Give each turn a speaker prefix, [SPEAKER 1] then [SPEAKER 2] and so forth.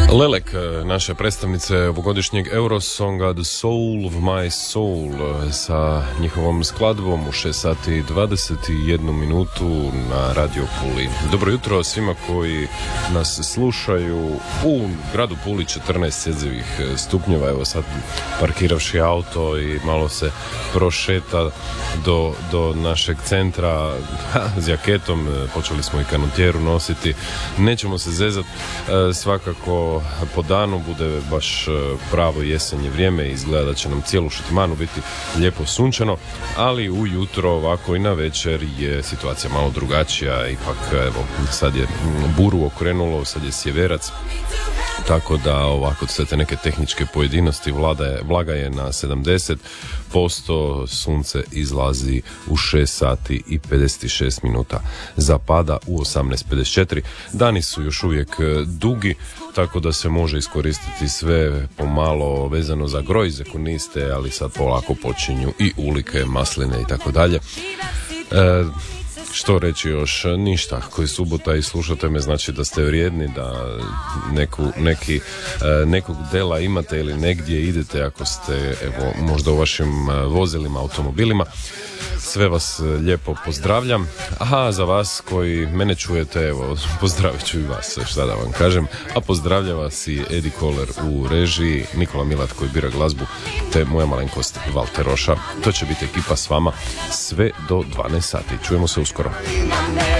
[SPEAKER 1] Lelek, naše predstavnice ovogodišnjeg Eurosonga The Soul of My Soul sa njihovom skladbom u 6 sati i 21 minutu na Radio Puli. Dobro jutro svima koji nas slušaju u gradu Puli, 14 sjedzivih stupnjeva. Evo sad parkiravši auto i malo se prošeta do našeg centra s jaketom. Počeli smo i kanotjeru nositi. Nećemo se zezati, svakako po danu bude baš pravo jesenje vrijeme, izgleda da će nam cijelu šetmanu biti lijepo sunčano, ali ujutro ovako i na večer je situacija malo drugačija. Ipak evo, sad je buru okrenulo, sad je sjeverac, tako da ovako sve te neke tehničke pojedinosti, vlaga je na 70%, sunce izlazi u 6 sati i 56 minuta, zapada u 18:54. Dani su još uvijek dugi, tako da se može iskoristiti sve pomalo vezano za grojze kuniste, ali sad polako počinju i ulike, masline i tako dalje. Što reći još? Ništa. Koji subota i slušate me, znači da ste vrijedni, da nekog dela imate ili negdje idete, ako ste evo, možda u vašim vozilima, automobilima. Sve vas lijepo pozdravljam. Aha, za vas koji mene čujete, evo, pozdravit ću i vas, šta da vam kažem. A pozdravlja vas i Edi Koller u režiji, Nikola Milat koji bira glazbu, te moja malenkost Valter Roša. To će biti ekipa s vama sve do 12 sati. Čujemo se uskoro.